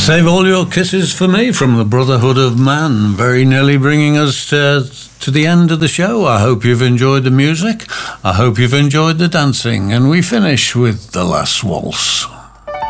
Save all your kisses for me from the Brotherhood of Man, very nearly bringing us to the end of the show. I hope you've enjoyed the music. I hope you've enjoyed the dancing. And we finish with The Last Waltz.